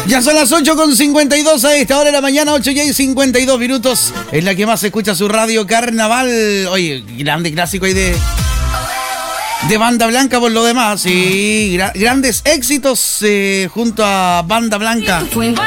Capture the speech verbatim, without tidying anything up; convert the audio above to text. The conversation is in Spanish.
Ya son las ocho con cincuenta y dos a esta hora de la mañana, ocho y cincuenta y dos minutos. Es la que más se escucha su radio Carnaval. Oye, grande clásico ahí de, de Banda Blanca por lo demás. Sí, gra- grandes éxitos eh, junto a Banda Blanca.